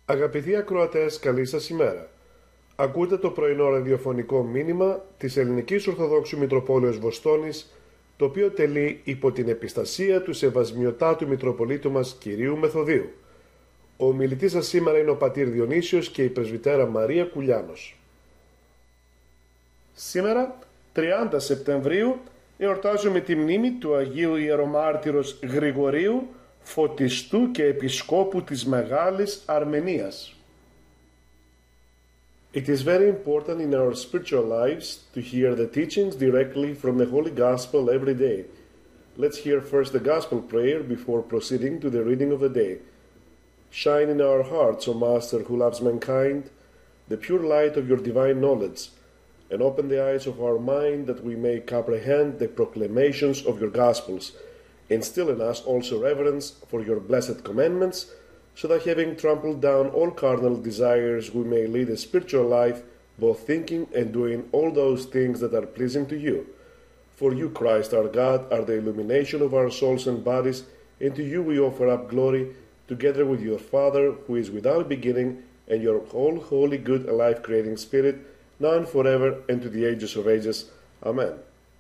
Αγαπητοί ακροατές, καλή σας ημέρα. Ακούτε το πρωινό ραδιοφωνικό μήνυμα της Ελληνικής Ορθοδόξου Μητροπόλεως Βοστόνης, το οποίο τελεί υπό την επιστασία του Σεβασμιωτάτου Μητροπολίτου μας Κυρίου Μεθοδίου. Ο ομιλητής σας σήμερα είναι ο πατήρ Διονύσιος και η πρεσβυτέρα Μαρία Κουλιάνος. Σήμερα, 30 Σεπτεμβρίου, εορτάζουμε τη μνήμη του Αγίου Ιερομάρτυρος Γρηγορίου, φωτιστού και επισκόπου της Μεγάλης Αρμενίας. It is very important in our spiritual lives to hear the teachings directly from the Holy Gospel every day. Let's hear first the Gospel prayer before proceeding to the reading of the day. Shine in our hearts, O Master who loves mankind, the pure light of your divine knowledge, and open the eyes of our mind that we may comprehend the proclamations of your Gospels. Instill in us also reverence for your blessed commandments, so that having trampled down all carnal desires, we may lead a spiritual life, both thinking and doing all those things that are pleasing to you. For you, Christ our God, are the illumination of our souls and bodies, and to you we offer up glory, together with your Father, who is without beginning, and your whole holy, good, and life-creating Spirit, now and forever, and to the ages of ages. Amen.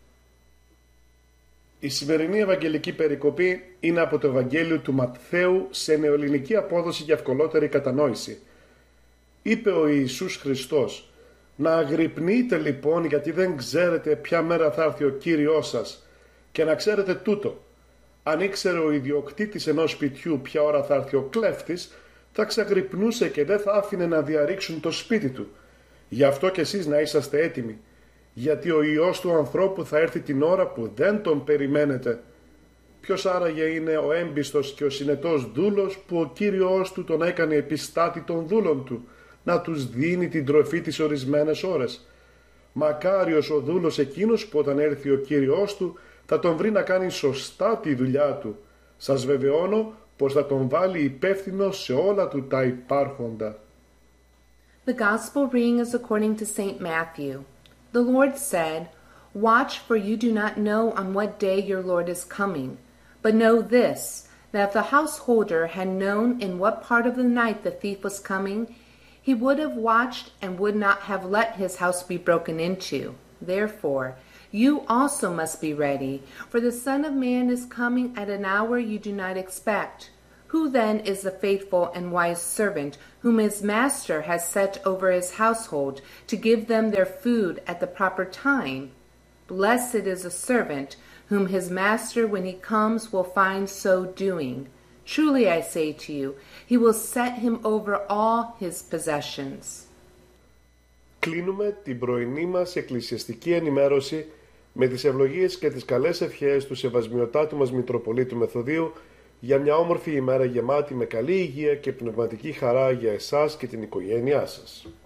Η σημερινή Ευαγγελική περικοπή είναι από το Ευαγγέλιο του Ματθαίου σε νεοελληνική απόδοση για ευκολότερη κατανόηση. Είπε ο Ιησούς Χριστός: «Να αγρυπνείτε λοιπόν, γιατί δεν ξέρετε ποια μέρα θα έρθει ο Κύριος σας, και να ξέρετε τούτο. Αν ήξερε ο ιδιοκτήτης ενός σπιτιού ποια ώρα θα έρθει ο κλέφτης, θα ξαγρυπνούσε και δεν θα άφηνε να διαρρήξουν το σπίτι του. Γι' αυτό κι εσείς να είσαστε έτοιμοι, γιατί ο Υιός του ανθρώπου θα έρθει την ώρα που δεν τον περιμένετε. Ποιος άραγε είναι ο έμπιστος και ο συνετός δούλος που ο Κύριος του τον έκανε επιστάτη των δούλων του, να τους δίνει την τροφή τις ορισμένες ώρες. Μακάριος ο δούλος εκείνος που όταν έρθει ο Κύριος του θα τον βρει να κάνει σωστά τη δουλειά του. Σας βεβαιώνω πως θα τον βάλει υπεύθυνο σε όλα του τα υπάρχοντα». The Gospel reading is according to St. Matthew. The Lord said, "Watch, for you do not know on what day your Lord is coming. But know this, that if the householder had known in what part of the night the thief was coming, he would have watched and would not have let his house be broken into. Therefore, you also must be ready, for the Son of Man is coming at an hour you do not expect. Who then is the faithful and wise servant whom his master has set over his household to give them their food at the proper time? Blessed is the servant whom his master when he comes will find so doing. Truly I say to you, he will set him over all his possessions." Κλείνουμε την πρωινή μας εκκλησιαστική ενημέρωση με τις ευλογίες και τις καλές ευχές του Σεβασμιωτάτου μας Μητροπολίτου Μεθοδίου για μια όμορφη ημέρα γεμάτη με καλή υγεία και πνευματική χαρά για εσάς και την οικογένειά σας.